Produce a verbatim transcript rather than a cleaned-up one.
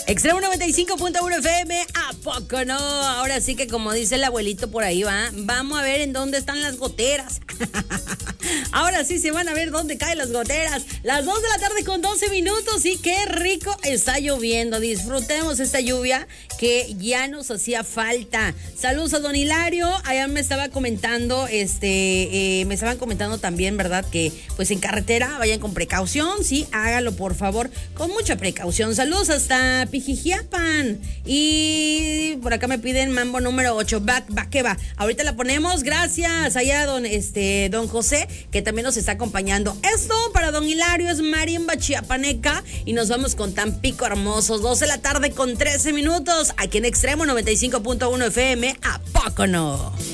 Extremo noventa y cinco punto uno F M, ¿a poco no? Ahora sí que como dice el abuelito por ahí, va, vamos a ver en dónde están las goteras. Ahora sí se van a ver dónde caen las goteras. Las dos de la tarde con doce minutos y qué rico está lloviendo. Disfrutemos esta lluvia que ya nos hacía falta. Saludos a don Hilario. Allá me estaba comentando, este, eh, me estaban comentando también, ¿verdad? Que pues en carretera vayan con precaución, sí, hágalo por favor, con mucha precaución. Saludos hasta Pijijiapan. Y por acá me piden mambo número ocho. Va, va, que va. Ahorita la ponemos. Gracias allá don, este, don José, que también nos está acompañando. Esto para don Hilario es marimba chiapaneca y nos vamos con Tampico hermosos. doce de la tarde con trece minutos aquí en Extremo noventa y cinco punto uno F M. ¿A poco no?